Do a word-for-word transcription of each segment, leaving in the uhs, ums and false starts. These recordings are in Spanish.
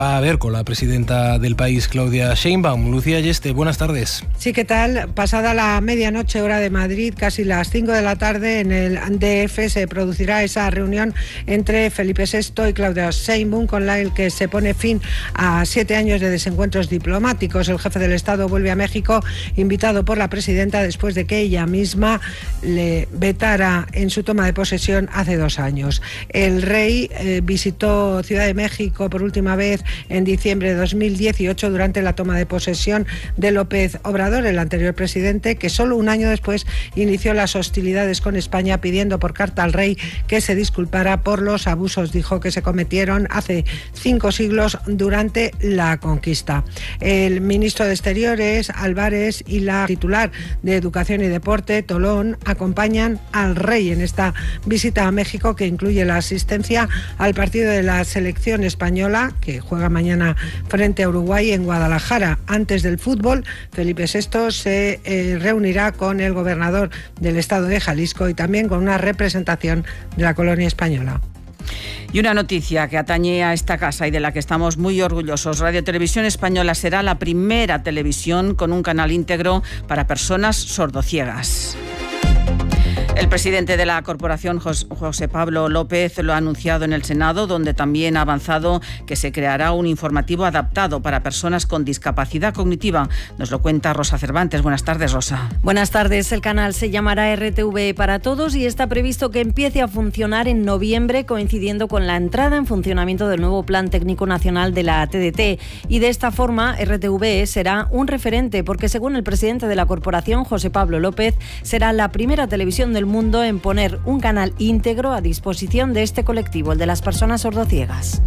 a ver con la presidenta del país, Claudia Sheinbaum. Lucía Yeste, buenas tardes. Sí, ¿qué tal? Pasada la medianoche hora de Madrid, casi las cinco de la tarde, en el D F se producirá esa reunión entre Felipe sexto y Claudia Sheinbaum, con la que se pone fin a siete años de desencuentros diplomáticos. El jefe del Estado vuelve a México, invitado por la presidenta, después de que ella misma le vetara en su toma de posesión hace dos años. El rey eh, visitó Ciudad de México por última vez en diciembre de dos mil dieciocho durante la toma de posesión de López Obrador, el anterior presidente, que solo un año después inició las hostilidades con España, pidiendo por carta al rey que se disculpara por los abusos, dijo, que se cometieron hace cinco siglos durante la conquista. El ministro de Exteriores, Álvarez, y la titular de Educación y Deporte, Tolón, acompañan al rey en esta visita a México, que incluye la asistencia al partido de la selección española, que juega mañana frente a Uruguay en Guadalajara. Antes del fútbol, Felipe sexto se eh, reunirá con el gobernador del estado de Jalisco y también con una representación de la colonia española. Y una noticia que atañe a esta casa y de la que estamos muy orgullosos. Radio Televisión Española será la primera televisión con un canal íntegro para personas sordociegas. El presidente de la corporación, José Pablo López, lo ha anunciado en el Senado, donde también ha avanzado que se creará un informativo adaptado para personas con discapacidad cognitiva. Nos lo cuenta Rosa Cervantes. Buenas tardes, Rosa. Buenas tardes. El canal se llamará R T V para Todos y está previsto que empiece a funcionar en noviembre, coincidiendo con la entrada en funcionamiento del nuevo Plan Técnico Nacional de la T D T. Y de esta forma, R T V será un referente, porque según el presidente de la corporación, José Pablo López, será la primera televisión del mundo en poner un canal íntegro a disposición de este colectivo, el de las personas sordociegas.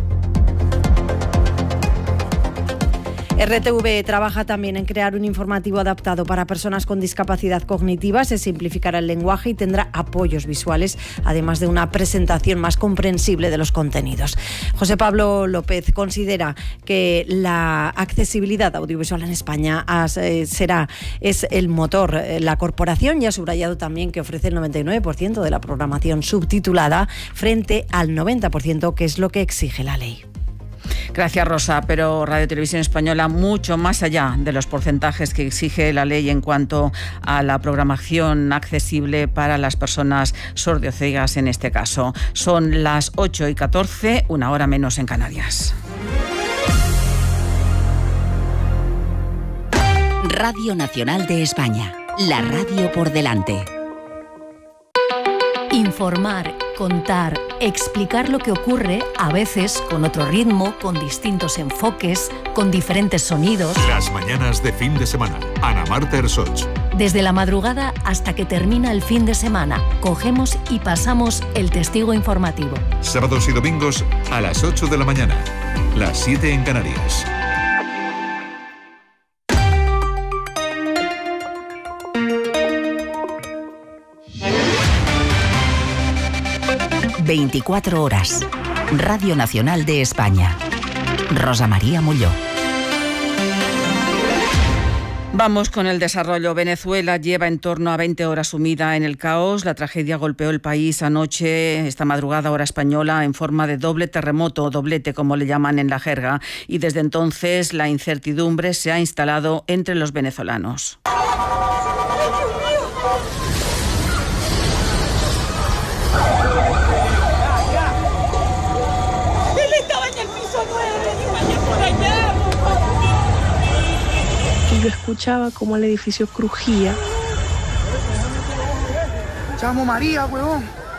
R T V trabaja también en crear un informativo adaptado para personas con discapacidad cognitiva. Se simplificará el lenguaje y tendrá apoyos visuales, además de una presentación más comprensible de los contenidos. José Pablo López considera que la accesibilidad audiovisual en España será, es el motor. La corporación ya ha subrayado también que ofrece el noventa y nueve por ciento de la programación subtitulada frente al noventa por ciento, que es lo que exige la ley. Gracias, Rosa, pero Radio Televisión Española, mucho más allá de los porcentajes que exige la ley en cuanto a la programación accesible para las personas sordociegas en este caso. Son las ocho y catorce, una hora menos en Canarias. Radio Nacional de España, la radio por delante. Informar, contar, explicar lo que ocurre, a veces con otro ritmo, con distintos enfoques, con diferentes sonidos. Las mañanas de fin de semana. Ana Marta Ersoch. Desde la madrugada hasta que termina el fin de semana, cogemos y pasamos el testigo informativo. Sábados y domingos a las ocho de la mañana, las siete en Canarias. veinticuatro horas. Radio Nacional de España. Rosa María Molló. Vamos con el desarrollo. Venezuela lleva en torno a veinte horas sumida en el caos. La tragedia golpeó el país anoche, esta madrugada hora española, en forma de doble terremoto, doblete como le llaman en la jerga, y desde entonces la incertidumbre se ha instalado entre los venezolanos. Yo escuchaba cómo el edificio crujía. Chamo María, huevón.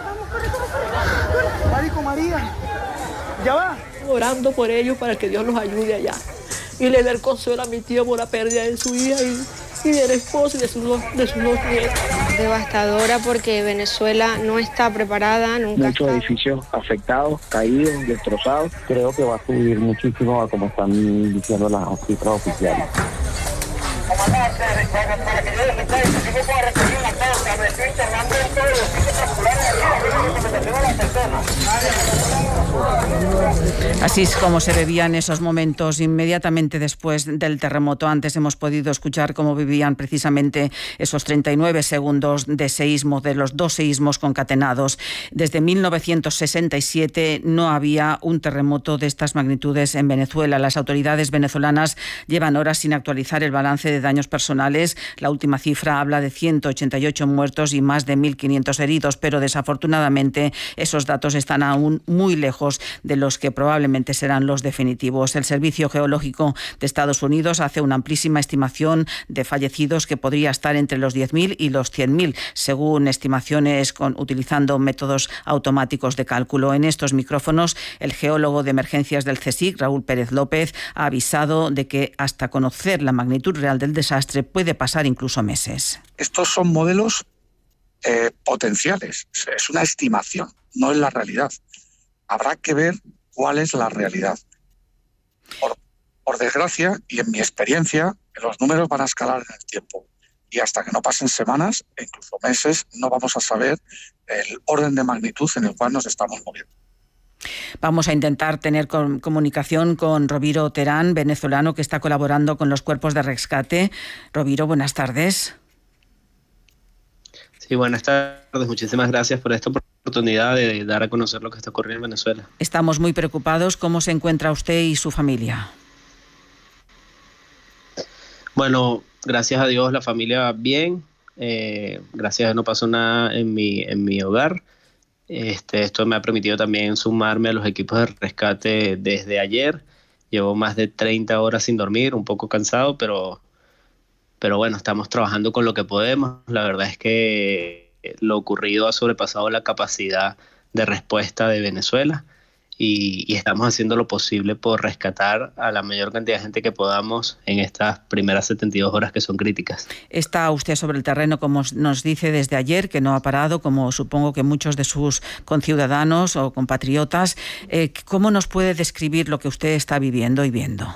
Marico María. Ya va. Orando por ellos para que Dios los ayude allá. Y le dé el consuelo a mi tío por la pérdida de su hija y, y del esposo y de sus dos, de sus dos nietos. Devastadora porque Venezuela no está preparada, nunca Muchos está. edificios afectados, caídos, destrozados. Creo que va a subir muchísimo a como están diciendo las cifras oficiales. Comandante, para que yo les explique, si me puedo referir una cosa, me estoy enterrando Así es como se vivían esos momentos inmediatamente después del terremoto. Antes hemos podido escuchar cómo vivían precisamente esos treinta y nueve segundos de seísmo, de los dos seísmos concatenados. Desde mil novecientos sesenta y siete no había un terremoto de estas magnitudes en Venezuela. Las autoridades venezolanas llevan horas sin actualizar el balance de daños personales. La última cifra habla de ciento ochenta y ocho muertos y más de mil quinientos heridos, pero desafortunadamente esos datos están aún muy lejos de los que probablemente serán los definitivos. El Servicio Geológico de Estados Unidos hace una amplísima estimación de fallecidos que podría estar entre los diez mil y los cien mil, según estimaciones con, utilizando métodos automáticos de cálculo. En estos micrófonos, el geólogo de emergencias del CSIC, Raúl Pérez López, ha avisado de que hasta conocer la magnitud real del desastre puede pasar incluso meses. Estos son modelos eh, potenciales, es una estimación, no es la realidad. Habrá que ver cuál es la realidad. Por, por desgracia, y en mi experiencia, los números van a escalar en el tiempo. Y hasta que no pasen semanas, e incluso meses, no vamos a saber el orden de magnitud en el cual nos estamos moviendo. Vamos a intentar tener con, comunicación con Roviro Terán, venezolano que está colaborando con los cuerpos de rescate. Roviro, buenas tardes. Sí, buenas tardes. Muchísimas gracias por esta oportunidad de dar a conocer lo que está ocurriendo en Venezuela. Estamos muy preocupados. ¿Cómo se encuentra usted y su familia? Bueno, gracias a Dios la familia bien. Eh, gracias a Dios no pasó nada en mi, en mi hogar. Este, esto me ha permitido también sumarme a los equipos de rescate desde ayer. Llevo más de treinta horas sin dormir, un poco cansado, pero... Pero bueno, estamos trabajando con lo que podemos. La verdad es que lo ocurrido ha sobrepasado la capacidad de respuesta de Venezuela y, y estamos haciendo lo posible por rescatar a la mayor cantidad de gente que podamos en estas primeras setenta y dos horas que son críticas. Está usted sobre el terreno, como nos dice desde ayer, que no ha parado, como supongo que muchos de sus conciudadanos o compatriotas. Eh, ¿Cómo nos puede describir lo que usted está viviendo y viendo?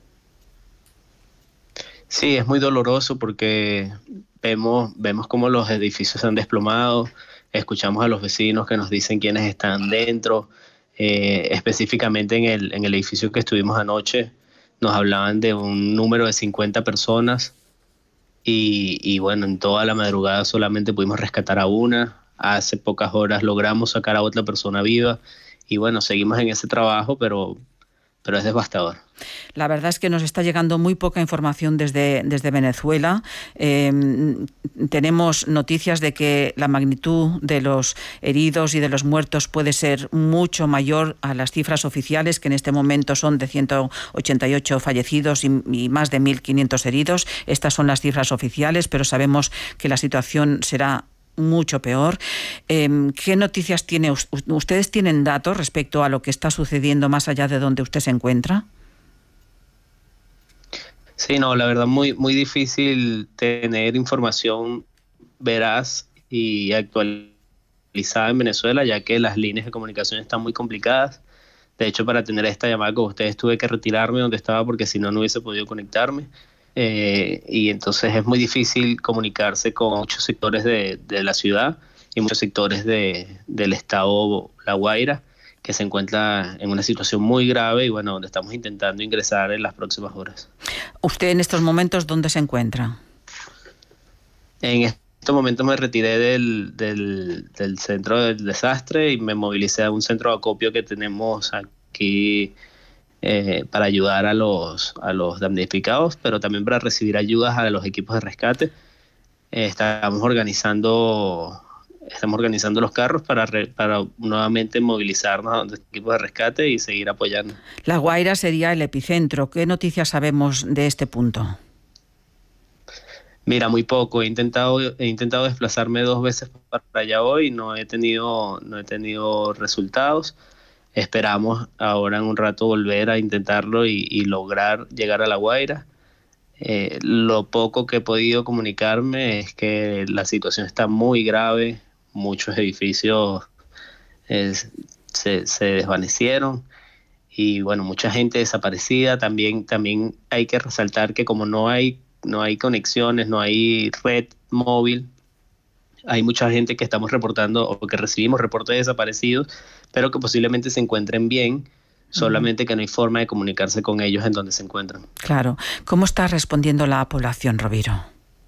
Sí, es muy doloroso porque vemos, vemos cómo los edificios se han desplomado, escuchamos a los vecinos que nos dicen quiénes están dentro, eh, específicamente en el, en el edificio que estuvimos anoche, nos hablaban de un número de cincuenta personas y, y bueno, en toda la madrugada solamente pudimos rescatar a una, hace pocas horas logramos sacar a otra persona viva y bueno, seguimos en ese trabajo, pero... pero es devastador. La verdad es que nos está llegando muy poca información desde, desde Venezuela. Eh, tenemos noticias de que la magnitud de los heridos y de los muertos puede ser mucho mayor a las cifras oficiales, que en este momento son de ciento ochenta y ocho fallecidos y, y más de mil quinientos heridos. Estas son las cifras oficiales, pero sabemos que la situación será mucho peor. Eh, ¿Qué noticias tiene? ¿Ustedes tienen datos respecto a lo que está sucediendo más allá de donde usted se encuentra? Sí, no, la verdad muy, muy difícil tener información veraz y actualizada en Venezuela, ya que las líneas de comunicación están muy complicadas. De hecho, para tener esta llamada con ustedes tuve que retirarme donde estaba porque si no, no hubiese podido conectarme. Eh, y entonces es muy difícil comunicarse con muchos sectores de, de la ciudad y muchos sectores de, del estado La Guaira, que se encuentra en una situación muy grave y bueno, donde estamos intentando ingresar en las próximas horas. ¿Usted en estos momentos dónde se encuentra? En estos momentos me retiré del, del, del centro del desastre y me movilicé a un centro de acopio que tenemos aquí eh, para ayudar a los, a los damnificados, pero también para recibir ayudas a los equipos de rescate. Eh, estamos organizando... Estamos organizando los carros para, re, para nuevamente movilizarnos a los equipos de rescate y seguir apoyando. La Guaira sería el epicentro. ¿Qué noticias sabemos de este punto? Mira, muy poco. He intentado, he intentado desplazarme dos veces para allá hoy y no he tenido, no he tenido resultados. Esperamos ahora en un rato volver a intentarlo y, y lograr llegar a La Guaira. Eh, lo poco que he podido comunicarme es que la situación está muy grave. Muchos edificios eh, se, se desvanecieron y bueno, mucha gente desaparecida. También, también hay que resaltar que como no hay, no hay conexiones, no hay red móvil, hay mucha gente que estamos reportando o que recibimos reportes de desaparecidos, pero que posiblemente se encuentren bien, solamente que no hay forma de comunicarse con ellos en donde se encuentran. Claro. ¿Cómo está respondiendo la población, Roviro?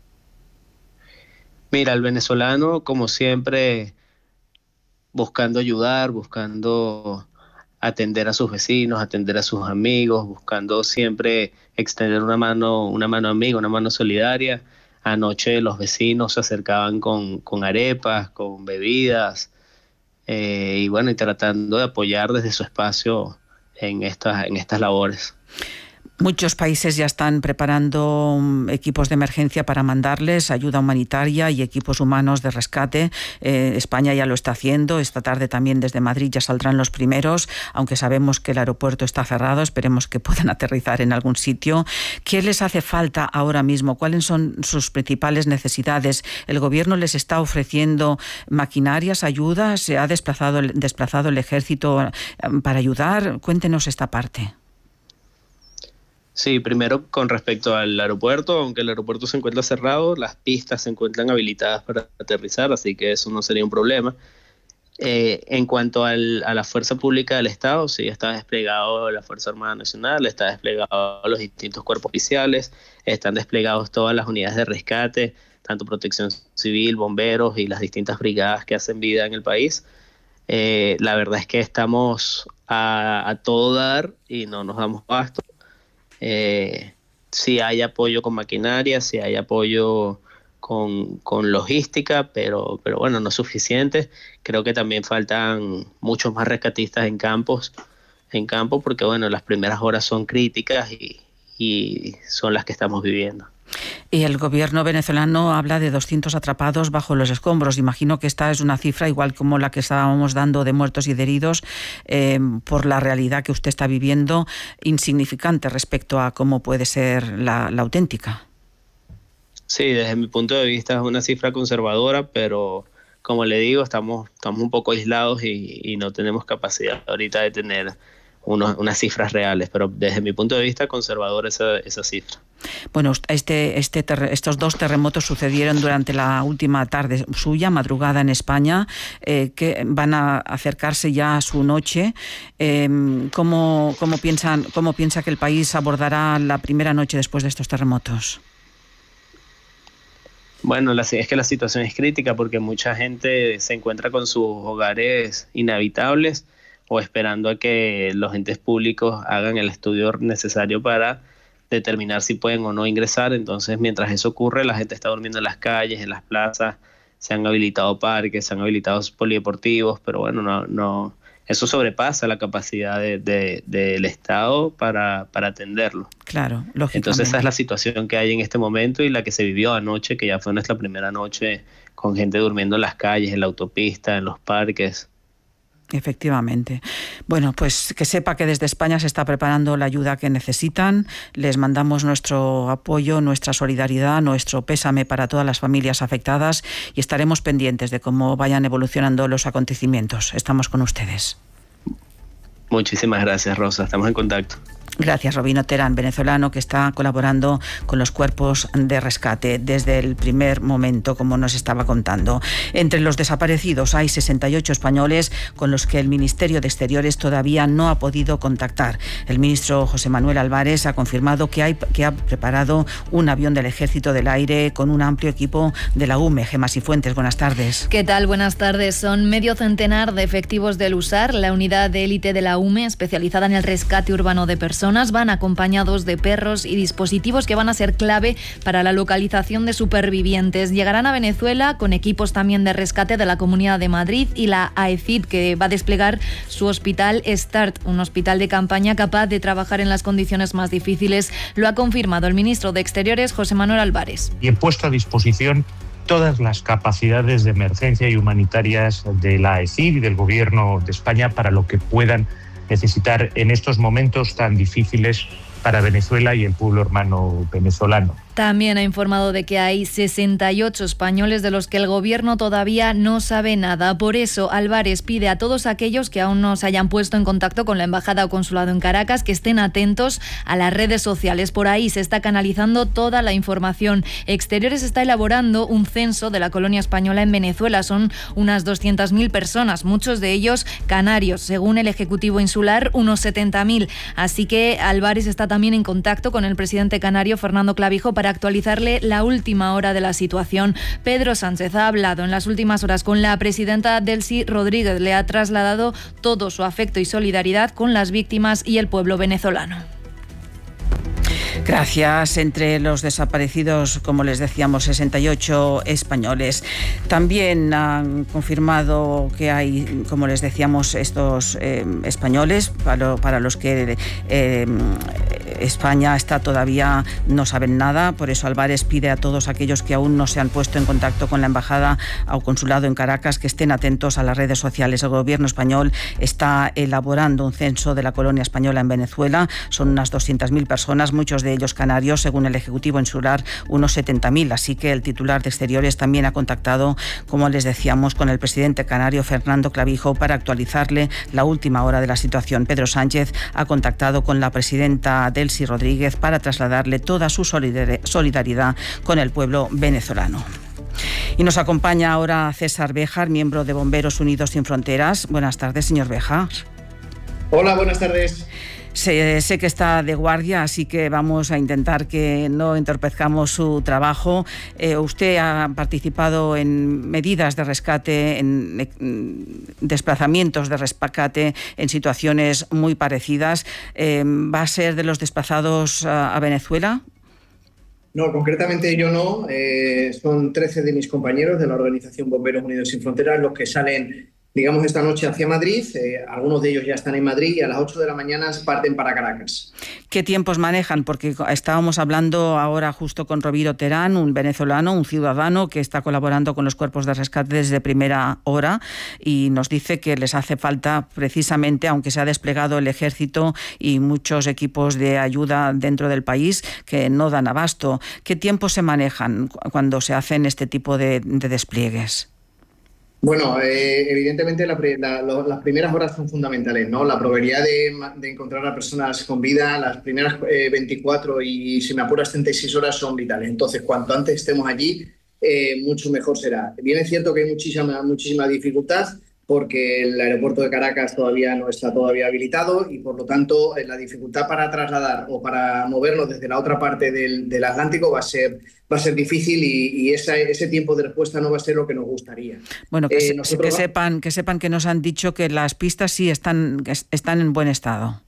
Mira, el venezolano, como siempre, buscando ayudar, buscando atender a sus vecinos, atender a sus amigos, buscando siempre extender una mano, una mano amiga, una mano solidaria. Anoche los vecinos se acercaban con, con arepas, con bebidas, eh, y bueno, y tratando de apoyar desde su espacio en estas, en estas labores. Muchos países ya están preparando equipos de emergencia para mandarles ayuda humanitaria y equipos humanos de rescate. Eh, España ya lo está haciendo. Esta tarde también desde Madrid ya saldrán los primeros, aunque sabemos que el aeropuerto está cerrado. Esperemos que puedan aterrizar en algún sitio. ¿Qué les hace falta ahora mismo? ¿Cuáles son sus principales necesidades? ¿El gobierno les está ofreciendo maquinarias, ayudas? ¿Se ha desplazado, desplazado el ejército para ayudar? Cuéntenos esta parte. Sí, primero con respecto al aeropuerto, aunque el aeropuerto se encuentra cerrado, las pistas se encuentran habilitadas para aterrizar, así que eso no sería un problema. Eh, en cuanto al, a la fuerza pública del Estado, sí, está desplegado la Fuerza Armada Nacional, está desplegado los distintos cuerpos oficiales, están desplegados todas las unidades de rescate, tanto Protección Civil, bomberos y las distintas brigadas que hacen vida en el país. Eh, la verdad es que estamos a, a todo dar y no nos damos abasto. Eh, si hay apoyo con maquinaria, si hay apoyo con, con logística, pero, pero bueno, no es suficiente. Creo que también faltan muchos más rescatistas en campos, en campo, porque bueno, las primeras horas son críticas y, y son las que estamos viviendo. Y el gobierno venezolano habla de doscientos atrapados bajo los escombros. Imagino que esta es una cifra igual como la que estábamos dando de muertos y de heridos, eh, por la realidad que usted está viviendo, insignificante respecto a cómo puede ser la, la auténtica. Sí, desde mi punto de vista es una cifra conservadora, pero como le digo, estamos, estamos un poco aislados y, y no tenemos capacidad ahorita de tener unos, unas cifras reales, pero desde mi punto de vista conservadora esa, esa cifra. Bueno, este, este ter, estos dos terremotos sucedieron durante la última tarde suya, madrugada en España, eh, que van a acercarse ya a su noche. Eh, ¿cómo, cómo, piensan, ¿Cómo piensa que el país abordará la primera noche después de estos terremotos? Bueno, la, es que la situación es crítica porque mucha gente se encuentra con sus hogares inhabitables o esperando a que los entes públicos hagan el estudio necesario para determinar si pueden o no ingresar. Entonces, mientras eso ocurre, la gente está durmiendo en las calles, en las plazas, se han habilitado parques, se han habilitado polideportivos, pero bueno, no, no, eso sobrepasa la capacidad de, de, del Estado para, para atenderlo. Claro, lógicamente. Entonces esa es la situación que hay en este momento y la que se vivió anoche, que ya fue nuestra primera noche con gente durmiendo en las calles, en la autopista, en los parques. Efectivamente. Bueno, pues que sepa que desde España se está preparando la ayuda que necesitan. Les mandamos nuestro apoyo, nuestra solidaridad, nuestro pésame para todas las familias afectadas y estaremos pendientes de cómo vayan evolucionando los acontecimientos. Estamos con ustedes. Muchísimas gracias, Rosa. Estamos en contacto. Gracias, Robino Terán, venezolano que está colaborando con los cuerpos de rescate desde el primer momento, como nos estaba contando. Entre los desaparecidos hay sesenta y ocho españoles con los que el Ministerio de Exteriores todavía no ha podido contactar. El ministro José Manuel Álvarez ha confirmado que, hay, que ha preparado un avión del Ejército del Aire con un amplio equipo de la U M E. Gemma Cifuentes, buenas tardes. ¿Qué tal? Buenas tardes. Son medio centenar de efectivos del U S A R, la unidad de élite de la U M E, especializada en el rescate urbano de personas. Van acompañados de perros y dispositivos que van a ser clave para la localización de supervivientes. Llegarán a Venezuela con equipos también de rescate de la Comunidad de Madrid y la A E C I D, que va a desplegar su hospital START, un hospital de campaña capaz de trabajar en las condiciones más difíciles. Lo ha confirmado el ministro de Exteriores, José Manuel Álvarez. Y he puesto a disposición todas las capacidades de emergencia y humanitarias de la A E C I D y del Gobierno de España para lo que puedan necesitar en estos momentos tan difíciles para Venezuela y el pueblo hermano venezolano. También ha informado de que hay sesenta y ocho españoles de los que el gobierno todavía no sabe nada. Por eso, Álvarez pide a todos aquellos que aún no se hayan puesto en contacto con la embajada o consulado en Caracas que estén atentos a las redes sociales. Por ahí se está canalizando toda la información. Exteriores está elaborando un censo de la colonia española en Venezuela. Son unas doscientas mil personas, muchos de ellos canarios. Según el Ejecutivo Insular, unos setenta mil. Así que Álvarez está también en contacto con el presidente canario Fernando Clavijo para actualizarle la última hora de la situación. Pedro Sánchez ha hablado en las últimas horas con la presidenta Delcy Rodríguez. Le ha trasladado todo su afecto y solidaridad con las víctimas y el pueblo venezolano. Gracias. Entre los desaparecidos, como les decíamos, sesenta y ocho españoles. También han confirmado que hay, como les decíamos, estos eh, españoles para, para los que eh, España está todavía no saben nada. Por eso Álvarez pide a todos aquellos que aún no se han puesto en contacto con la embajada o consulado en Caracas que estén atentos a las redes sociales. El gobierno español está elaborando un censo de la colonia española en Venezuela. Son unas doscientas mil personas, muchos de ellos canarios, según el Ejecutivo Insular, unos setenta mil. Así que el titular de Exteriores también ha contactado, como les decíamos, con el presidente canario Fernando Clavijo para actualizarle la última hora de la situación. Pedro Sánchez ha contactado con la presidenta Delcy Rodríguez para trasladarle toda su solidaridad con el pueblo venezolano. Y nos acompaña ahora César Béjar, miembro de Bomberos Unidos Sin Fronteras. Buenas tardes, señor Béjar. Hola, buenas tardes. Sé, sé que está de guardia, así que vamos a intentar que no entorpezcamos su trabajo. Eh, usted ha participado en medidas de rescate, en, en desplazamientos de rescate en situaciones muy parecidas. Eh, ¿Va a ser de los desplazados a, a Venezuela? No, concretamente yo no. Eh, son trece de mis compañeros de la organización Bomberos Unidos Sin Fronteras los que salen, digamos, esta noche hacia Madrid. Eh, algunos de ellos ya están en Madrid y a las ocho de la mañana parten para Caracas. ¿Qué tiempos manejan? Porque estábamos hablando ahora justo con Roviro Terán, un venezolano, un ciudadano que está colaborando con los cuerpos de rescate desde primera hora y nos dice que les hace falta precisamente, aunque se ha desplegado el ejército y muchos equipos de ayuda dentro del país, que no dan abasto. ¿Qué tiempos se manejan cuando se hacen este tipo de, de despliegues? Bueno, eh, evidentemente la, la, lo, las primeras horas son fundamentales, ¿no? La probabilidad de, de encontrar a personas con vida, las primeras eh, veinticuatro y, si me apuras, treinta y seis horas son vitales. Entonces, cuanto antes estemos allí, eh, mucho mejor será. Bien es cierto que hay muchísima, muchísima dificultad porque el aeropuerto de Caracas todavía no está todavía habilitado y, por lo tanto, la dificultad para trasladar o para movernos desde la otra parte del, del Atlántico va a ser, va a ser difícil y, y esa, ese tiempo de respuesta no va a ser lo que nos gustaría. Bueno, que, eh, se, nosotros... que, sepan, que sepan que nos han dicho que las pistas sí están, están en buen estado.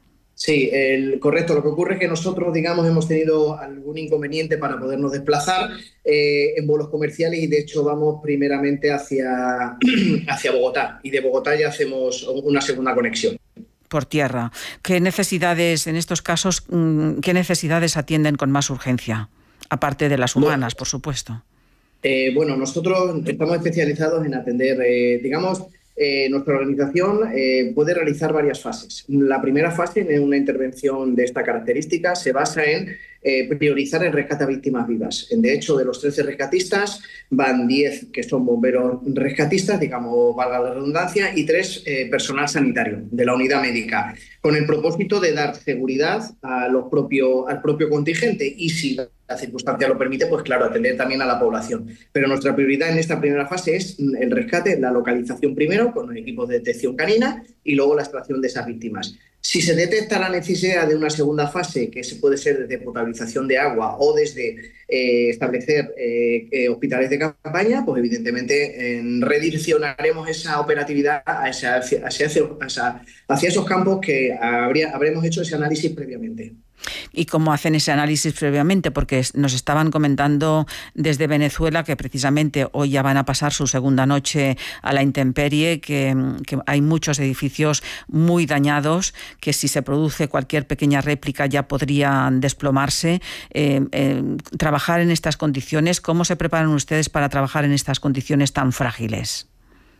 Sí, el, correcto. Lo que ocurre es que nosotros, digamos, hemos tenido algún inconveniente para podernos desplazar eh, en vuelos comerciales y, de hecho, vamos primeramente hacia, hacia Bogotá y de Bogotá ya hacemos una segunda conexión. Por tierra. ¿Qué necesidades, en estos casos, qué necesidades atienden con más urgencia? Aparte de las humanas, por supuesto. Eh, bueno, nosotros estamos especializados en atender, eh, digamos... Eh, nuestra organización eh, puede realizar varias fases. La primera fase, en una intervención de esta característica, se basa en eh, priorizar el rescate a víctimas vivas. De hecho, de los trece rescatistas, van diez que son bomberos rescatistas, digamos, valga la redundancia, y tres eh, personal sanitario de la unidad médica, con el propósito de dar seguridad a los propio, al propio contingente y, si la circunstancia lo permite, pues claro, atender también a la población. Pero nuestra prioridad en esta primera fase es el rescate, la localización primero con los equipos de detección canina y luego la extracción de esas víctimas. Si se detecta la necesidad de una segunda fase, que se puede ser desde potabilización de agua o desde eh, establecer eh, eh, hospitales de campaña, pues evidentemente eh, redireccionaremos esa operatividad hacia, hacia, hacia, hacia esos campos que habría, habremos hecho ese análisis previamente. ¿Y cómo hacen ese análisis previamente? Porque nos estaban comentando desde Venezuela que precisamente hoy ya van a pasar su segunda noche a la intemperie, que, que hay muchos edificios muy dañados, que si se produce cualquier pequeña réplica ya podrían desplomarse. Eh, eh, trabajar en estas condiciones, ¿cómo se preparan ustedes para trabajar en estas condiciones tan frágiles?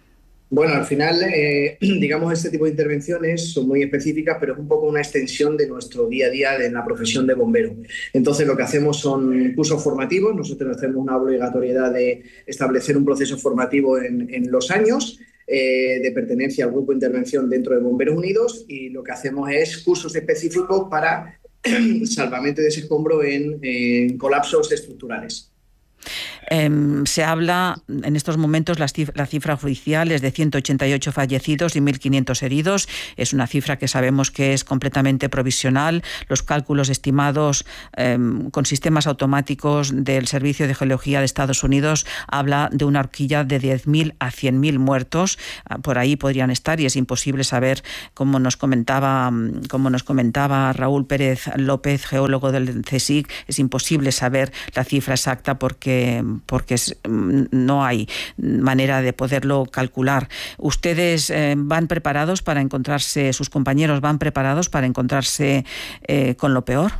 Bueno, al final, eh, digamos, este tipo de intervenciones son muy específicas, pero es un poco una extensión de nuestro día a día en la profesión de bombero. Entonces, lo que hacemos son cursos formativos. Nosotros hacemos una obligatoriedad de establecer un proceso formativo en, en los años eh, de pertenencia al grupo de intervención dentro de Bomberos Unidos, y lo que hacemos es cursos específicos para salvamento de ese escombro en, en colapsos estructurales. Eh, se habla en estos momentos, la cifra, la cifra oficial es de ciento ochenta y ocho fallecidos y mil quinientos heridos. Es una cifra que sabemos que es completamente provisional. Los cálculos estimados eh, con sistemas automáticos del Servicio de Geología de Estados Unidos habla de una horquilla de diez mil a cien mil muertos. Por ahí podrían estar, y es imposible saber, como nos comentaba, como nos comentaba Raúl Pérez López, geólogo del CSIC, es imposible saber la cifra exacta porque porque no hay manera de poderlo calcular. ¿Ustedes eh, van preparados para encontrarse, sus compañeros van preparados para encontrarse eh, con lo peor?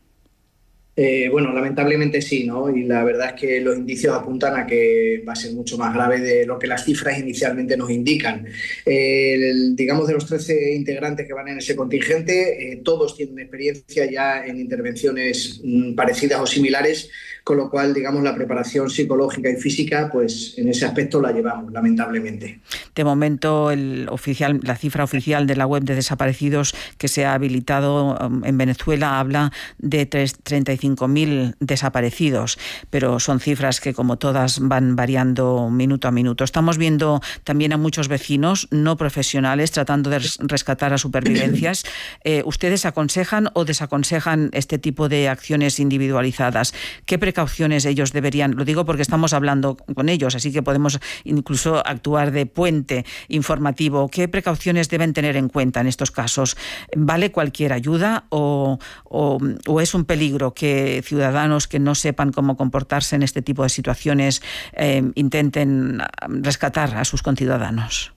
Eh, bueno, lamentablemente sí, ¿no? Y la verdad es que los indicios apuntan a que va a ser mucho más grave de lo que las cifras inicialmente nos indican. Eh, el, digamos, de los trece integrantes que van en ese contingente, eh, todos tienen experiencia ya en intervenciones mm, parecidas o similares, con lo cual, digamos, la preparación psicológica y física, pues en ese aspecto la llevamos, lamentablemente. De momento, el oficial, la cifra oficial de la web de desaparecidos que se ha habilitado en Venezuela habla de treinta y cinco mil desaparecidos, pero son cifras que, como todas, van variando minuto a minuto. Estamos viendo también a muchos vecinos no profesionales tratando de rescatar a supervivencias. Eh, ¿Ustedes aconsejan o desaconsejan este tipo de acciones individualizadas? ¿Qué precauciones ellos deberían? Lo digo porque estamos hablando con ellos, así que podemos incluso actuar de puente informativo. ¿Qué precauciones deben tener en cuenta en estos casos? ¿Vale cualquier ayuda o, o, o es un peligro que ciudadanos que no sepan cómo comportarse en este tipo de situaciones eh, intenten rescatar a sus conciudadanos?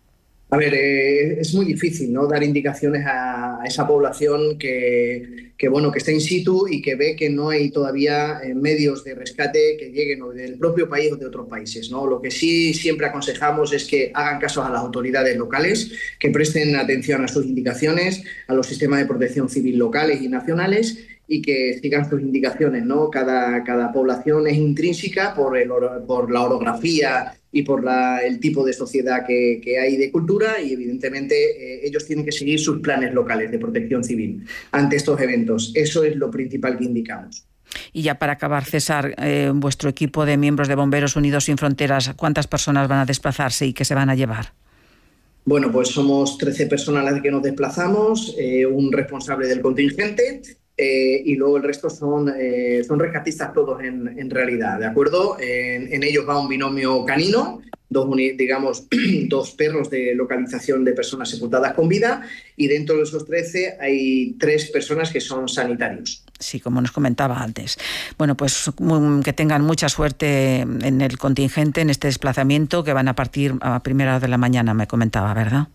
A ver, eh, es muy difícil, ¿no?, dar indicaciones a, a esa población que, que, bueno, que está in situ y que ve que no hay todavía eh, medios de rescate que lleguen o del propio país o de otros países, ¿no? Lo que sí siempre aconsejamos es que hagan caso a las autoridades locales, que presten atención a sus indicaciones, a los sistemas de protección civil locales y nacionales, y que sigan sus indicaciones, ¿no? Cada, cada población es intrínseca por, el, por la orografía y por la, el tipo de sociedad que, que hay de cultura, y evidentemente eh, ellos tienen que seguir sus planes locales de protección civil ante estos eventos. Eso es lo principal que indicamos. Y ya para acabar, César, eh, vuestro equipo de miembros de Bomberos Unidos Sin Fronteras, ¿cuántas personas van a desplazarse y qué se van a llevar? Bueno, pues somos trece personas las que nos desplazamos, eh, un responsable del contingente, Eh, y luego el resto son, eh, son rescatistas todos en, en realidad, ¿de acuerdo? En, en ellos va un binomio canino, dos, digamos, dos perros de localización de personas sepultadas con vida, y dentro de esos trece hay tres personas que son sanitarios. Sí, como nos comentaba antes. Bueno, pues que tengan mucha suerte en el contingente, en este desplazamiento, que van a partir a primera hora de la mañana, me comentaba, ¿verdad?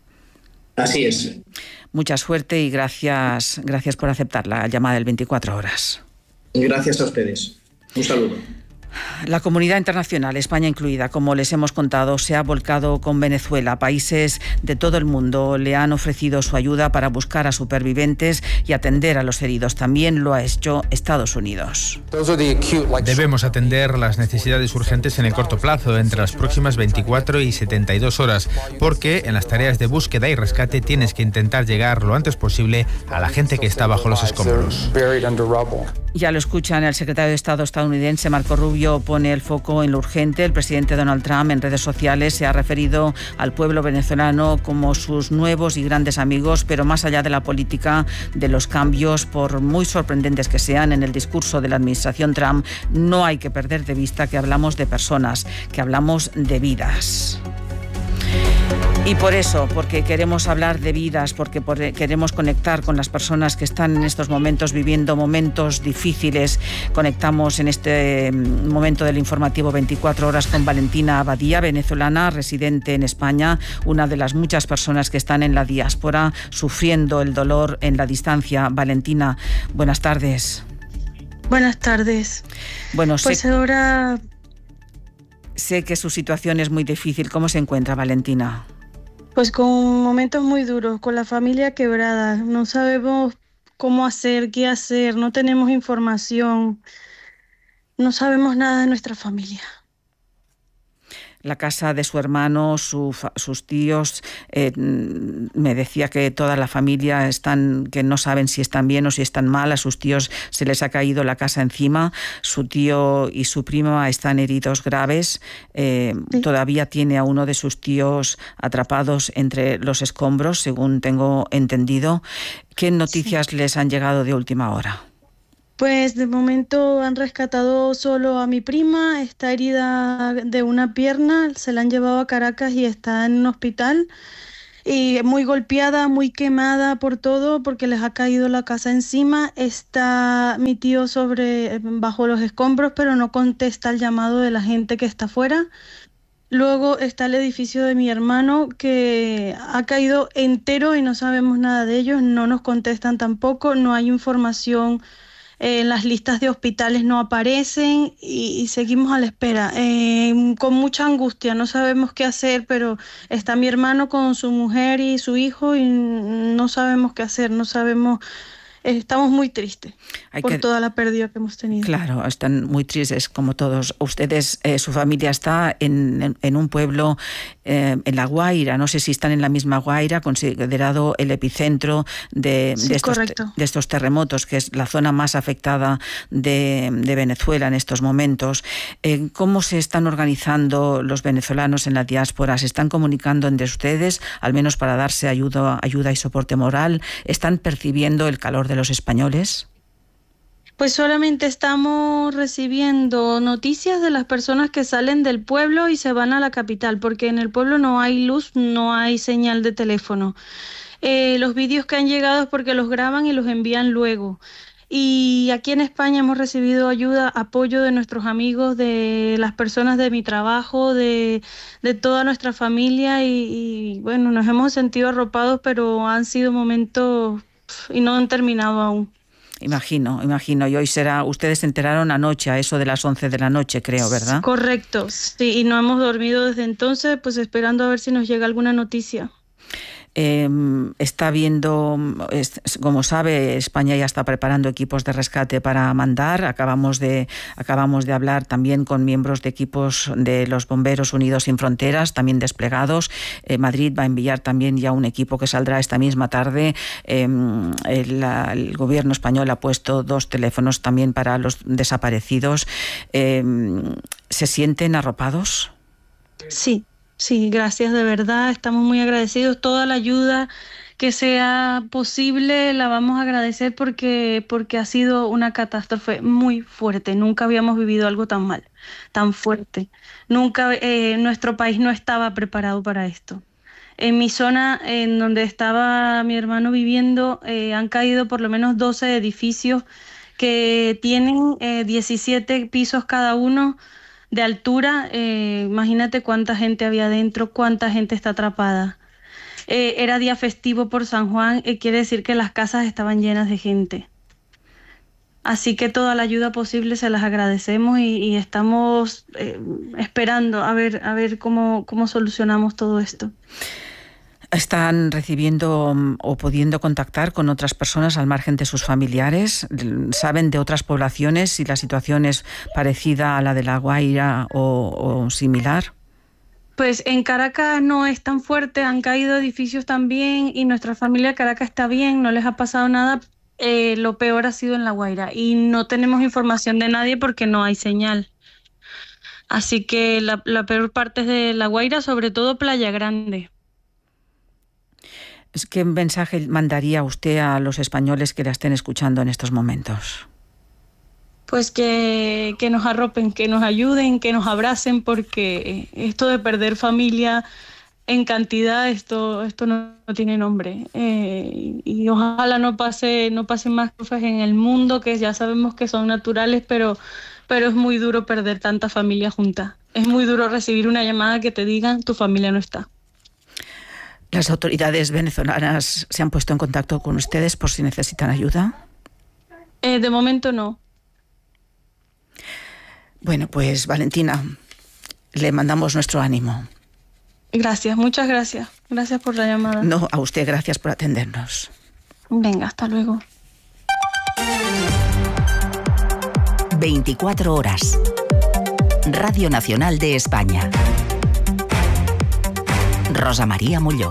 Así es. Mucha suerte y gracias, gracias por aceptar la llamada del veinticuatro horas. Gracias a ustedes. Un saludo. La comunidad internacional, España incluida, como les hemos contado, se ha volcado con Venezuela. Países de todo el mundo le han ofrecido su ayuda para buscar a supervivientes y atender a los heridos. También lo ha hecho Estados Unidos. Debemos atender las necesidades urgentes en el corto plazo, entre las próximas veinticuatro y setenta y dos horas, porque en las tareas de búsqueda y rescate tienes que intentar llegar lo antes posible a la gente que está bajo los escombros. Ya lo escuchan, el secretario de Estado estadounidense Marco Rubio pone el foco en lo urgente. El presidente Donald Trump en redes sociales se ha referido al pueblo venezolano como sus nuevos y grandes amigos, pero más allá de la política de los cambios, por muy sorprendentes que sean en el discurso de la administración Trump, no hay que perder de vista que hablamos de personas, que hablamos de vidas. Y por eso, porque queremos hablar de vidas, porque queremos conectar con las personas que están en estos momentos viviendo momentos difíciles, conectamos en este momento del informativo veinticuatro horas con Valentina Abadía, venezolana, residente en España, una de las muchas personas que están en la diáspora sufriendo el dolor en la distancia. Valentina, buenas tardes. Buenas tardes. Bueno, pues sé, ahora... sé que su situación es muy difícil. ¿Cómo se encuentra, Valentina? Pues con momentos muy duros, con la familia quebrada, no sabemos cómo hacer, qué hacer, no tenemos información, no sabemos nada de nuestra familia. La casa de su hermano, su, sus tíos, eh, me decía que toda la familia están, que no saben si están bien o si están mal. A sus tíos se les ha caído la casa encima. Su tío y su prima están heridos graves. Eh, sí. Todavía tiene a uno de sus tíos atrapados entre los escombros, según tengo entendido. ¿Qué noticias sí. les han llegado de última hora? Pues de momento han rescatado solo a mi prima, está herida de una pierna, se la han llevado a Caracas y está en un hospital, y muy golpeada, muy quemada por todo porque les ha caído la casa encima. Está mi tío sobre bajo los escombros, pero no contesta el llamado de la gente que está afuera. Luego está el edificio de mi hermano, que ha caído entero y no sabemos nada de ellos, no nos contestan tampoco, no hay información. En eh, las listas de hospitales no aparecen y, y seguimos a la espera, eh, con mucha angustia, no sabemos qué hacer, pero está mi hermano con su mujer y su hijo y no sabemos qué hacer, no sabemos, eh, estamos muy tristes Hay por que... toda la pérdida que hemos tenido. Claro, están muy tristes como todos. Ustedes, eh, su familia está en, en, en un pueblo, eh, en La Guaira, no sé si están en la misma Guaira, considerado el epicentro de, sí, de, estos, de estos terremotos, que es la zona más afectada de, de Venezuela en estos momentos. Eh, ¿Cómo se están organizando los venezolanos en la diáspora? ¿Se están comunicando entre ustedes, al menos para darse ayuda, ayuda y soporte moral? ¿Están percibiendo el calor de los españoles? Pues solamente estamos recibiendo noticias de las personas que salen del pueblo y se van a la capital, porque en el pueblo no hay luz, no hay señal de teléfono. Eh, los vídeos que han llegado es porque los graban y los envían luego. Y aquí en España hemos recibido ayuda, apoyo de nuestros amigos, de las personas de mi trabajo, de, de toda nuestra familia y, y bueno, nos hemos sentido arropados, pero han sido momentos y no han terminado aún. Imagino, imagino. Y hoy será, ustedes se enteraron anoche, a eso de las once de la noche, creo, ¿verdad? Correcto, sí, y no hemos dormido desde entonces, pues esperando a ver si nos llega alguna noticia. Eh, está viendo, es, como sabe, España ya está preparando equipos de rescate para mandar. Acabamos de, acabamos de hablar también con miembros de equipos de los Bomberos Unidos Sin Fronteras, también desplegados. Eh, Madrid va a enviar también ya un equipo que saldrá esta misma tarde. Eh, el, el gobierno español ha puesto dos teléfonos también para los desaparecidos. Eh, ¿Se sienten arropados? Sí. Sí, gracias, de verdad, estamos muy agradecidos. Toda la ayuda que sea posible la vamos a agradecer porque, porque ha sido una catástrofe muy fuerte. Nunca habíamos vivido algo tan mal, tan fuerte. Nunca, eh, nuestro país no estaba preparado para esto. En mi zona, en donde estaba mi hermano viviendo, eh, han caído por lo menos doce edificios que tienen eh, diecisiete pisos cada uno de altura. Eh, imagínate cuánta gente había dentro, cuánta gente está atrapada. Eh, era día festivo por San Juan, y quiere decir que las casas estaban llenas de gente. Así que toda la ayuda posible se las agradecemos y, y estamos eh, esperando a ver, a ver cómo, cómo solucionamos todo esto. ¿Están recibiendo o pudiendo contactar con otras personas al margen de sus familiares? ¿Saben de otras poblaciones si la situación es parecida a la de La Guaira o, o similar? Pues en Caracas no es tan fuerte, han caído edificios también y nuestra familia de Caracas está bien, no les ha pasado nada. Eh, lo peor ha sido en La Guaira y no tenemos información de nadie porque no hay señal. Así que la, la peor parte es de La Guaira, sobre todo Playa Grande. ¿Qué mensaje mandaría usted a los españoles que la estén escuchando en estos momentos? Pues que, que nos arropen, que nos ayuden, que nos abracen, porque esto de perder familia en cantidad, esto, esto no, no tiene nombre. Eh, y ojalá no pase, no pasen más cosas en el mundo, que ya sabemos que son naturales, pero, pero es muy duro perder tanta familia junta. Es muy duro recibir una llamada que te digan tu familia no está. ¿Las autoridades venezolanas se han puesto en contacto con ustedes por si necesitan ayuda? Eh, de momento no. Bueno, pues Valentina, le mandamos nuestro ánimo. Gracias, muchas gracias. Gracias por la llamada. No, a usted gracias por atendernos. Venga, hasta luego. veinticuatro horas. Radio Nacional de España. Rosa María Molló.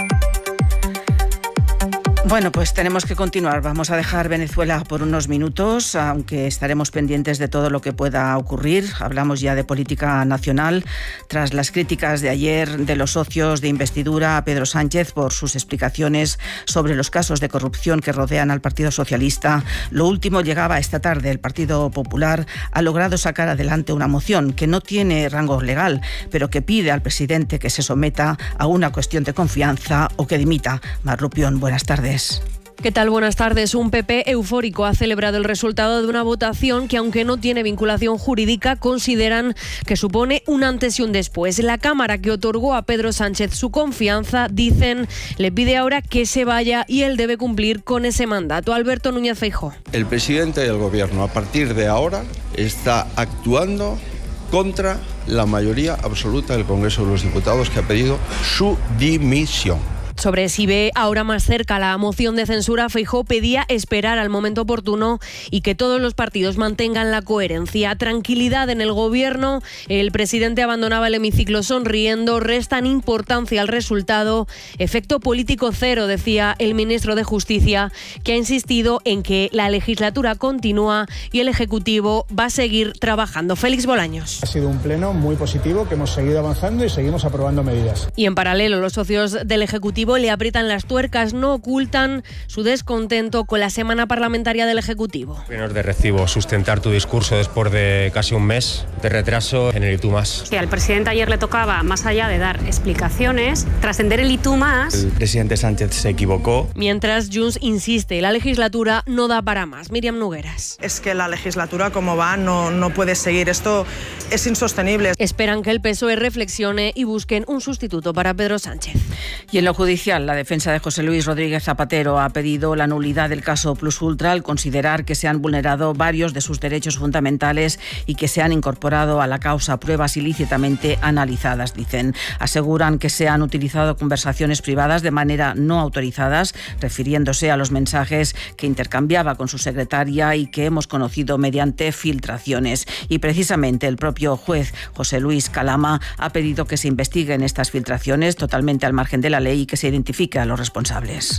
Bueno, pues tenemos que continuar. Vamos a dejar Venezuela por unos minutos, aunque estaremos pendientes de todo lo que pueda ocurrir. Hablamos ya de política nacional. Tras las críticas de ayer de los socios de investidura a Pedro Sánchez por sus explicaciones sobre los casos de corrupción que rodean al Partido Socialista, lo último llegaba esta tarde. El Partido Popular ha logrado sacar adelante una moción que no tiene rango legal, pero que pide al presidente que se someta a una cuestión de confianza o que dimita. Mar Rupión, buenas tardes. ¿Qué tal? Buenas tardes. Un P P eufórico ha celebrado el resultado de una votación que, aunque no tiene vinculación jurídica, consideran que supone un antes y un después. La Cámara, que otorgó a Pedro Sánchez su confianza, dicen, le pide ahora que se vaya y él debe cumplir con ese mandato. Alberto Núñez Feijóo. El presidente del Gobierno, a partir de ahora, está actuando contra la mayoría absoluta del Congreso de los Diputados, que ha pedido su dimisión. Sobre si ve ahora más cerca la moción de censura, Feijóo pedía esperar al momento oportuno y que todos los partidos mantengan la coherencia. Tranquilidad en el gobierno. El presidente abandonaba el hemiciclo sonriendo. Restan importancia al resultado. Efecto político cero, decía el ministro de Justicia, que ha insistido en que la legislatura continúa y el Ejecutivo va a seguir trabajando. Félix Bolaños. Ha sido un pleno muy positivo, que hemos seguido avanzando y seguimos aprobando medidas. Y en paralelo, los socios del Ejecutivo le aprietan las tuercas, no ocultan su descontento con la semana parlamentaria del Ejecutivo. Menos de recibo sustentar tu discurso después de casi un mes de retraso en el y tú más. Que al presidente ayer le tocaba, más allá de dar explicaciones, trascender el y tú más. El presidente Sánchez se equivocó. Mientras Junts insiste, la legislatura no da para más. Miriam Nogueras. Es que la legislatura como va no, no puede seguir, esto es insostenible. Esperan que el P S O E reflexione y busquen un sustituto para Pedro Sánchez. Y en lo judicial, la defensa de José Luis Rodríguez Zapatero ha pedido la nulidad del caso Plus Ultra al considerar que se han vulnerado varios de sus derechos fundamentales y que se han incorporado a la causa pruebas ilícitamente analizadas, dicen. Aseguran que se han utilizado conversaciones privadas de manera no autorizadas, refiriéndose a los mensajes que intercambiaba con su secretaria y que hemos conocido mediante filtraciones. Y precisamente el propio juez José Luis Calama ha pedido que se investiguen estas filtraciones totalmente al margen de la ley y que se identifique a los responsables.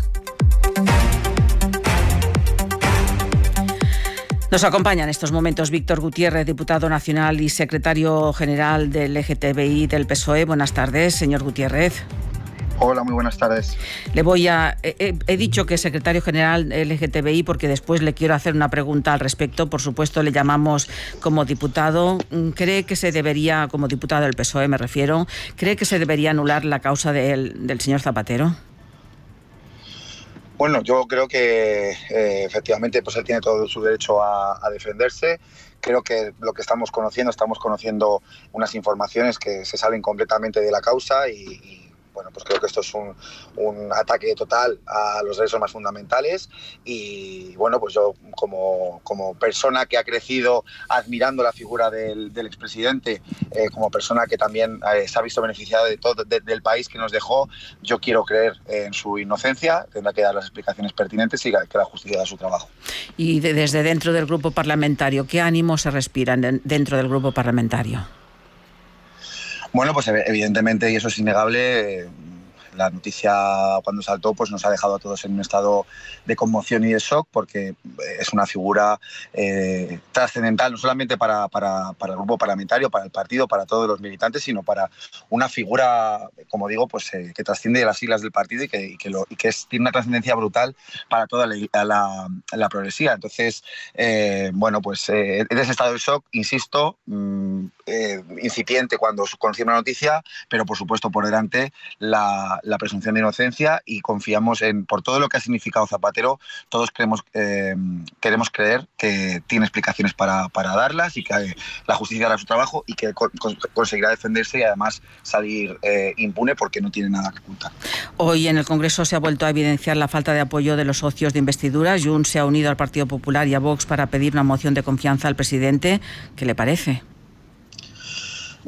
Nos acompaña en estos momentos Víctor Gutiérrez, diputado nacional y secretario general del L G T B I del P S O E. Buenas tardes, señor Gutiérrez. Hola, muy buenas tardes. Le voy a... He, he dicho que es secretario general L G T B I porque después le quiero hacer una pregunta al respecto. Por supuesto, le llamamos como diputado. ¿Cree que se debería, como diputado del P S O E me refiero, cree que se debería anular la causa del, del señor Zapatero? Bueno, yo creo que eh, efectivamente pues él tiene todo su derecho a, a defenderse. Creo que lo que estamos conociendo, estamos conociendo unas informaciones que se salen completamente de la causa y, y bueno, pues creo que esto es un, un ataque total a los derechos más fundamentales y bueno, pues yo como, como persona que ha crecido admirando la figura del, del expresidente, eh, como persona que también eh, se ha visto beneficiada de todo, de, del país que nos dejó, yo quiero creer en su inocencia, tendrá que dar las explicaciones pertinentes y que la justicia haga su trabajo. Y de, desde dentro del grupo parlamentario, ¿qué ánimos se respiran dentro del grupo parlamentario? Bueno, pues evidentemente, y eso es innegable, la noticia cuando saltó pues nos ha dejado a todos en un estado de conmoción y de shock porque es una figura eh, trascendental no solamente para, para, para el grupo parlamentario, para el partido, para todos los militantes, sino para una figura, como digo, pues eh, que trasciende de las siglas del partido y que, y que, lo, y que es, tiene una trascendencia brutal para toda la, la, la progresía. Entonces, eh, bueno, pues eh, en ese estado de shock, insisto, mmm, eh, incipiente cuando conocimos la noticia, pero por supuesto por delante la la presunción de inocencia y confiamos en, por todo lo que ha significado Zapatero, todos creemos, eh, queremos creer que tiene explicaciones para, para darlas y que la justicia hará su trabajo y que con, conseguirá defenderse y además salir eh, impune porque no tiene nada que ocultar. Hoy en el Congreso se ha vuelto a evidenciar la falta de apoyo de los socios de investidura. Junts se ha unido al Partido Popular y a Vox para pedir una moción de confianza al presidente. ¿Qué le parece?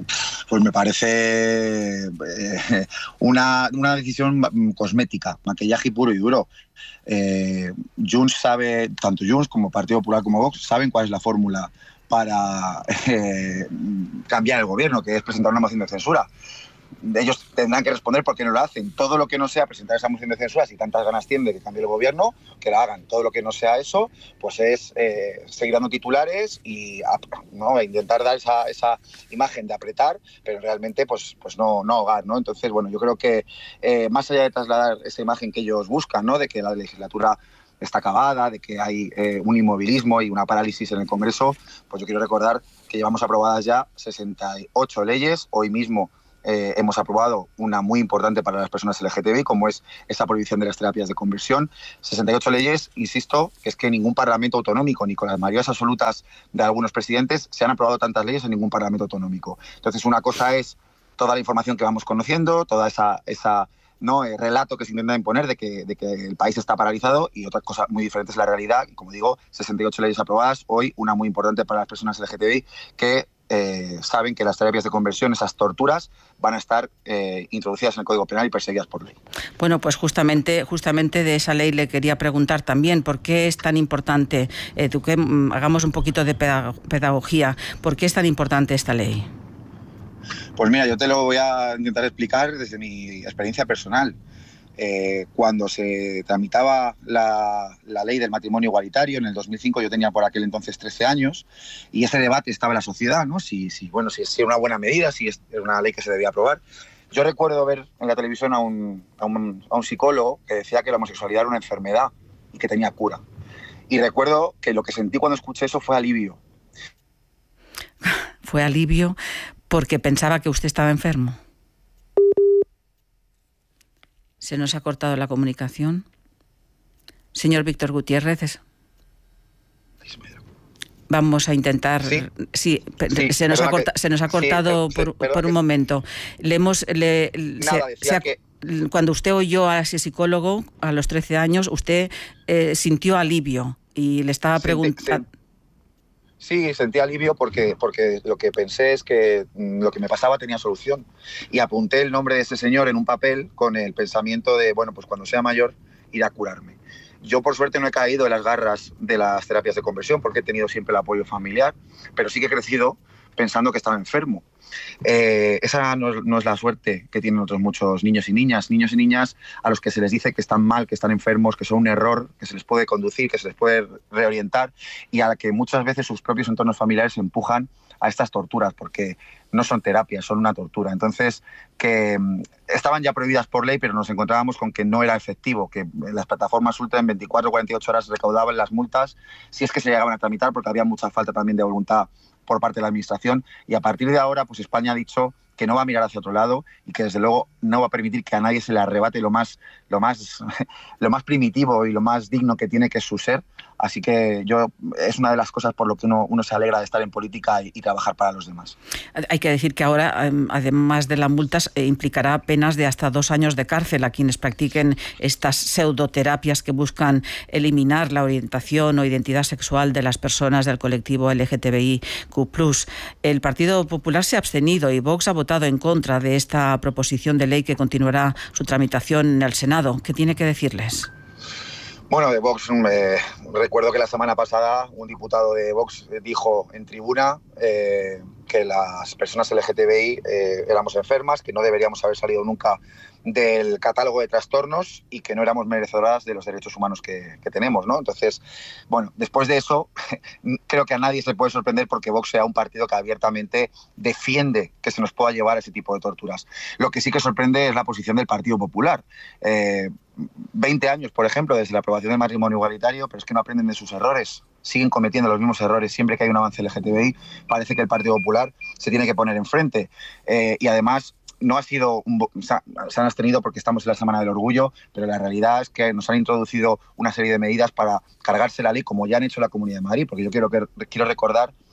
Pues me parece eh, una, una decisión cosmética, maquillaje puro y duro. Eh, Junts sabe, tanto Junts como Partido Popular como Vox, saben cuál es la fórmula para eh, cambiar el gobierno, que es presentar una moción de censura. Ellos tendrán que responder por qué no lo hacen. Todo lo que no sea presentar esa moción de censura, si tantas ganas tienen de que cambie el gobierno, que la hagan. Todo lo que no sea eso, pues es eh, seguir dando titulares y ¿no? intentar dar esa, esa imagen de apretar, pero realmente pues, pues no, no ahogar, ¿no? Entonces, bueno, yo creo que eh, más allá de trasladar esa imagen que ellos buscan, ¿no? De que la legislatura está acabada, de que hay eh, un inmovilismo y una parálisis en el Congreso, pues yo quiero recordar que llevamos aprobadas ya sesenta y ocho leyes. Hoy mismo Eh, hemos aprobado una muy importante para las personas L G T B I, como es esa prohibición de las terapias de conversión. sesenta y ocho leyes, insisto, que es que ningún parlamento autonómico, ni con las mayorías absolutas de algunos presidentes, se han aprobado tantas leyes en ningún parlamento autonómico. Entonces, una cosa es toda la información que vamos conociendo, toda esa, esa ¿no? el relato que se intenta imponer de que, de que el país está paralizado, y otra cosa muy diferente es la realidad. Y como digo, sesenta y ocho leyes aprobadas, hoy una muy importante para las personas L G T B I que Eh, saben que las terapias de conversión, esas torturas, van a estar eh, introducidas en el Código Penal y perseguidas por ley. Bueno, pues justamente, justamente de esa ley le quería preguntar también por qué es tan importante, eh, tú que hagamos un poquito de pedagogía, ¿por qué es tan importante esta ley? Pues mira, yo te lo voy a intentar explicar desde mi experiencia personal. Eh, cuando se tramitaba la, la ley del matrimonio igualitario en el dos mil cinco, yo tenía por aquel entonces trece años, y ese debate estaba en la sociedad, ¿no? Si, si, bueno, si, si era una buena medida, si es una ley que se debía aprobar. Yo recuerdo ver en la televisión a un, a un, a un psicólogo que decía que la homosexualidad era una enfermedad y que tenía cura. Y recuerdo que lo que sentí cuando escuché eso fue alivio. Fue alivio porque pensaba que usted estaba enfermo. Se nos ha cortado la comunicación. Señor Víctor Gutiérrez, vamos a intentar... Sí, sí, sí se, nos ha corta, que, se nos ha cortado sí, por, por un que, momento. Le hemos... Le, nada, se, se ha, que... Cuando usted oyó a ese psicólogo a los trece años, usted eh, sintió alivio y le estaba preguntando... Sí, sentí alivio porque, porque lo que pensé es que lo que me pasaba tenía solución. Y apunté el nombre de ese señor en un papel con el pensamiento de, bueno, pues cuando sea mayor iré a curarme. Yo, por suerte, no he caído en las garras de las terapias de conversión porque he tenido siempre el apoyo familiar, pero sí que he crecido pensando que estaba enfermo. Eh, esa no es, no es la suerte que tienen otros muchos niños y niñas, niños y niñas a los que se les dice que están mal, que están enfermos, que son un error, que se les puede conducir, que se les puede reorientar, y a la que muchas veces sus propios entornos familiares se empujan a estas torturas, porque no son terapias, son una tortura. Entonces, que estaban ya prohibidas por ley, pero nos encontrábamos con que no era efectivo, que las plataformas ultra en veinticuatro a cuarenta y ocho horas recaudaban las multas, si es que se llegaban a tramitar, porque había mucha falta también de voluntad por parte de la Administración, y a partir de ahora pues España ha dicho que no va a mirar hacia otro lado y que desde luego no va a permitir que a nadie se le arrebate lo más, lo más, lo más primitivo y lo más digno que tiene, que es su ser. Así que yo es una de las cosas por lo que uno, uno se alegra de estar en política y, y trabajar para los demás. Hay que decir que ahora, además de las multas, eh, implicará penas de hasta dos años de cárcel a quienes practiquen estas pseudoterapias que buscan eliminar la orientación o identidad sexual de las personas del colectivo L G T B I Q plus. El Partido Popular se ha abstenido y Vox ha votado en contra de esta proposición de ley que continuará su tramitación en el Senado. ¿Qué tiene que decirles? Bueno, de Vox, eh, recuerdo que la semana pasada un diputado de Vox dijo en tribuna eh, que las personas L G T B I eh, éramos enfermas, que no deberíamos haber salido nunca del catálogo de trastornos y que no éramos merecedoras de los derechos humanos que, que tenemos, ¿no? Entonces, bueno, después de eso, creo que a nadie se puede sorprender porque Vox sea un partido que abiertamente defiende que se nos pueda llevar a ese tipo de torturas. Lo que sí que sorprende es la posición del Partido Popular. Eh, veinte años, por ejemplo, desde la aprobación del matrimonio igualitario, pero es que no aprenden de sus errores, siguen cometiendo los mismos errores. Siempre que hay un avance L G T B I, parece que el Partido Popular se tiene que poner enfrente. Eh, y además, no ha sido un, se han abstenido porque estamos en la Semana del Orgullo, pero la realidad es que nos han introducido una serie de medidas para cargarse la ley, como ya han hecho la Comunidad de Madrid, porque yo quiero, que, quiero recordar que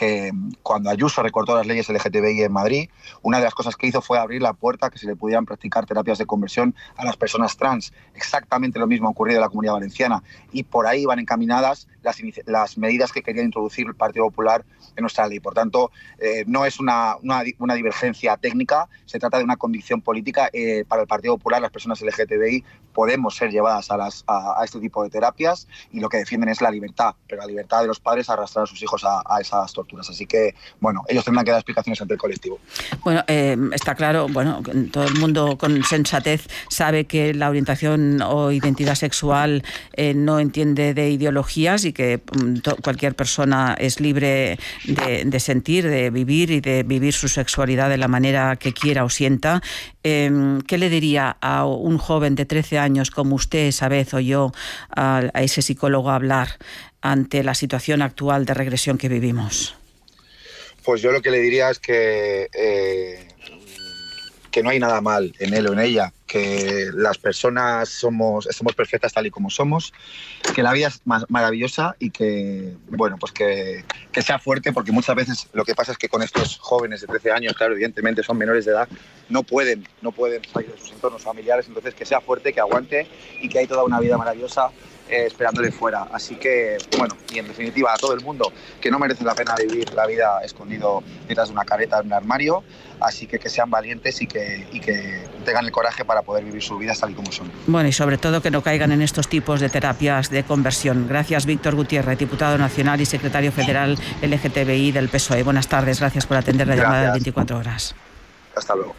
que cuando Ayuso recortó las leyes L G T B I en Madrid, una de las cosas que hizo fue abrir la puerta a que se le pudieran practicar terapias de conversión a las personas trans. Exactamente lo mismo ha ocurrido en la Comunidad Valenciana, y por ahí van encaminadas las, las medidas que quería introducir el Partido Popular en nuestra ley. Por tanto, eh, no es una, una, una divergencia técnica, se trata de una convicción política. Eh, para el Partido Popular, las personas L G T B I podemos ser llevadas a, las, a, a este tipo de terapias, y lo que defienden es la libertad, pero la libertad de los padres a arrastrar a sus hijos a, a esas torturas. Así que, bueno, ellos tendrán que dar explicaciones ante el colectivo. Bueno, eh, está claro, bueno, todo el mundo con sensatez sabe que la orientación o identidad sexual eh, no entiende de ideologías, y que to, cualquier persona es libre de, de sentir, de vivir y de vivir su sexualidad de la manera que quiera o sienta. Eh, ¿Qué le diría a un joven de trece años como usted, esa vez, o yo, a, a ese psicólogo a hablar ante la situación actual de regresión que vivimos? Pues yo lo que le diría es que, eh, que no hay nada mal en él o en ella, que las personas somos, somos perfectas tal y como somos, que la vida es más maravillosa, y que, bueno, pues que, que sea fuerte, porque muchas veces lo que pasa es que con estos jóvenes de trece años, claro, evidentemente son menores de edad, no pueden, no pueden salir de sus entornos familiares. Entonces, que sea fuerte, que aguante, y que hay toda una vida maravillosa eh, esperándole fuera. Así que, bueno, y en definitiva a todo el mundo, que no merece la pena vivir la vida escondido detrás de una careta, de un armario. Así que que sean valientes y que, y que tengan el coraje para poder vivir sus vidas tal y como son. Bueno, y sobre todo que no caigan en estos tipos de terapias de conversión. Gracias, Víctor Gutiérrez, diputado nacional y secretario federal L G T B I del P S O E. Buenas tardes, gracias por atender la llamada de veinticuatro horas. Hasta luego.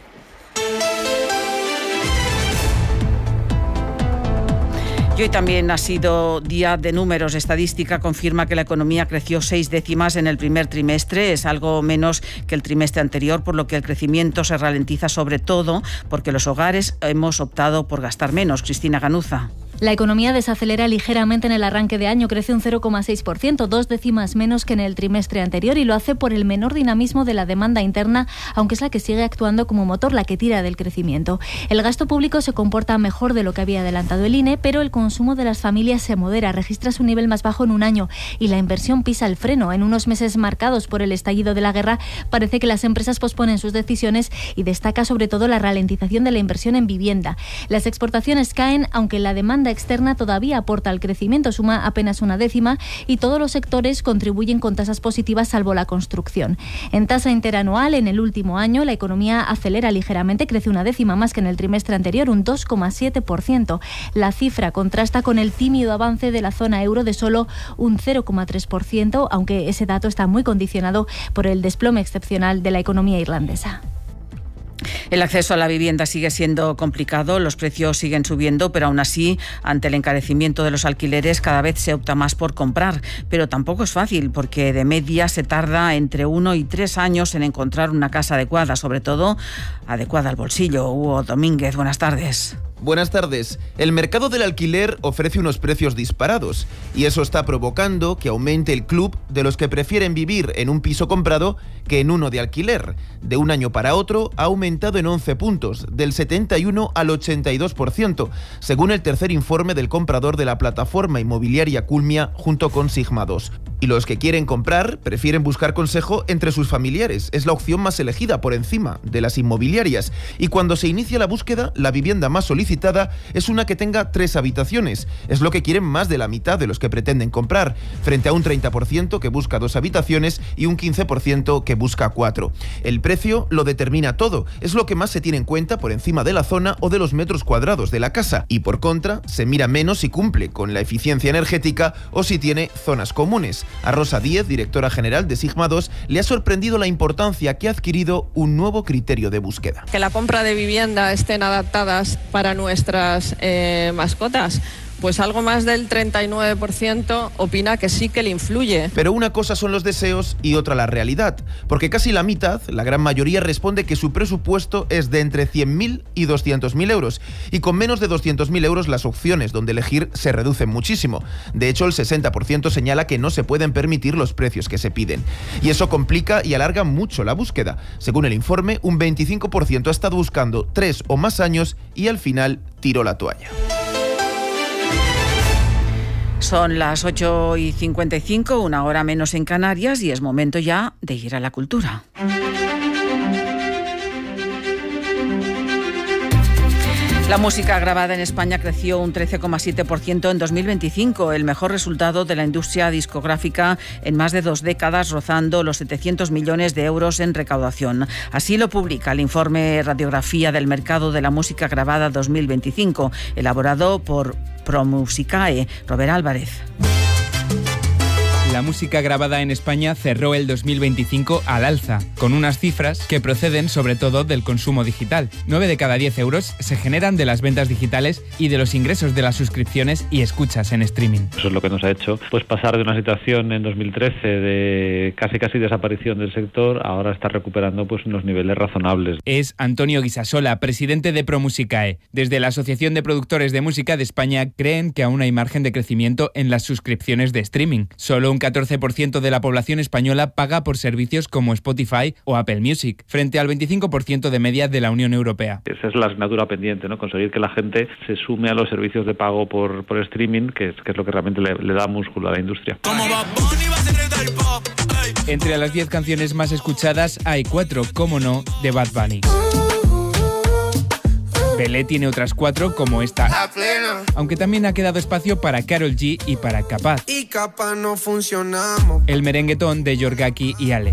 Y hoy también ha sido día de números. Estadística confirma que la economía creció seis décimas en el primer trimestre. Es algo menos que el trimestre anterior, por lo que el crecimiento se ralentiza, sobre todo porque los hogares hemos optado por gastar menos. Cristina Ganuza. La economía desacelera ligeramente en el arranque de año, crece un cero coma seis por ciento, dos décimas menos que en el trimestre anterior, y lo hace por el menor dinamismo de la demanda interna, aunque es la que sigue actuando como motor, la que tira del crecimiento. El gasto público se comporta mejor de lo que había adelantado el I N E, pero el consumo de las familias se modera, registra su nivel más bajo en un año, y la inversión pisa el freno. En unos meses marcados por el estallido de la guerra, parece que las empresas posponen sus decisiones, y destaca sobre todo la ralentización de la inversión en vivienda. Las exportaciones caen, aunque la demanda externa todavía aporta al crecimiento, suma apenas una décima, y todos los sectores contribuyen con tasas positivas salvo la construcción. En tasa interanual, en el último año, la economía acelera ligeramente, crece una décima más que en el trimestre anterior, un dos coma siete por ciento. La cifra contrasta con el tímido avance de la zona euro de solo un cero coma tres por ciento, aunque ese dato está muy condicionado por el desplome excepcional de la economía irlandesa. El acceso a la vivienda sigue siendo complicado, los precios siguen subiendo, pero aún así, ante el encarecimiento de los alquileres, cada vez se opta más por comprar. Pero tampoco es fácil, porque de media se tarda entre uno y tres años en encontrar una casa adecuada, sobre todo adecuada al bolsillo. Hugo Domínguez, buenas tardes. Buenas tardes. El mercado del alquiler ofrece unos precios disparados, y eso está provocando que aumente el club de los que prefieren vivir en un piso comprado que en uno de alquiler. De un año para otro ha aumentado en once puntos, del setenta y uno al ochenta y dos por ciento, según el tercer informe del comprador de la plataforma inmobiliaria Culmia junto con Sigma dos. Y los que quieren comprar prefieren buscar consejo entre sus familiares. Es la opción más elegida por encima de las inmobiliarias. Y cuando se inicia la búsqueda, la vivienda más solicitada es una que tenga tres habitaciones. Es lo que quieren más de la mitad de los que pretenden comprar, frente a un treinta por ciento que busca dos habitaciones y un quince por ciento que busca cuatro. El precio lo determina todo. Es lo que más se tiene en cuenta por encima de la zona o de los metros cuadrados de la casa. Y por contra, se mira menos si cumple con la eficiencia energética o si tiene zonas comunes. A Rosa Díez, directora general de Sigma dos, le ha sorprendido la importancia que ha adquirido un nuevo criterio de búsqueda. Que la compra de vivienda estén adaptadas para nuestras eh, mascotas. Pues algo más del treinta y nueve por ciento opina que sí que le influye. Pero una cosa son los deseos y otra la realidad, porque casi la mitad, la gran mayoría, responde que su presupuesto es de entre cien mil y doscientos mil euros, y con menos de doscientos mil euros las opciones donde elegir se reducen muchísimo. De hecho, el sesenta por ciento señala que no se pueden permitir los precios que se piden. Y eso complica y alarga mucho la búsqueda. Según el informe, un veinticinco por ciento ha estado buscando tres o más años y al final tiró la toalla. Son las ocho y cincuenta y cinco, una hora menos en Canarias, y es momento ya de ir a la cultura. La música grabada en España creció un trece coma siete por ciento en dos mil veinticinco, el mejor resultado de la industria discográfica en más de dos décadas, rozando los setecientos millones de euros en recaudación. Así lo publica el informe Radiografía del Mercado de la Música Grabada dos mil veinticinco, elaborado por ProMusicae. Robert Álvarez. La música grabada en España cerró el dos mil veinticinco al alza, con unas cifras que proceden sobre todo del consumo digital. nueve de cada diez euros se generan de las ventas digitales y de los ingresos de las suscripciones y escuchas en streaming. Eso es lo que nos ha hecho pues pasar de una situación en dos mil trece de casi casi desaparición del sector, ahora está recuperando pues unos niveles razonables. Es Antonio Guisasola, presidente de ProMusicae. Desde la Asociación de Productores de Música de España creen que aún hay margen de crecimiento en las suscripciones de streaming. Solo un catorce por ciento de la población española paga por servicios como Spotify o Apple Music, frente al veinticinco por ciento de media de la Unión Europea. Esa es la asignatura pendiente, ¿no? Conseguir que la gente se sume a los servicios de pago por, por streaming, que es, que es lo que realmente le, le da músculo a la industria. Entre las diez canciones más escuchadas hay cuatro, como no, de Bad Bunny. Belé tiene otras cuatro, como esta, aunque también ha quedado espacio para Karol G y para Capaz. Y capaz no funcionamos. El merenguetón de Yorgaki y Ale.